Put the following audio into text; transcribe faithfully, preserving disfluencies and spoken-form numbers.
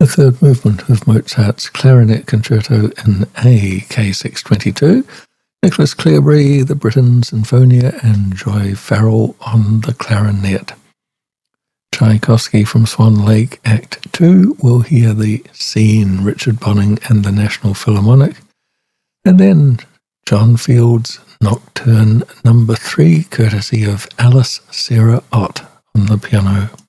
The third movement of Mozart's Clarinet Concerto in A, K six twenty-two, Nicholas Cleobury, the Britten Sinfonia, and Joy Farrell on the clarinet. Tchaikovsky from Swan Lake, Act two, we'll hear the scene, Richard Bonning and the National Philharmonic, and then John Field's Nocturne number three, courtesy of Alice Sarah Ott on the piano.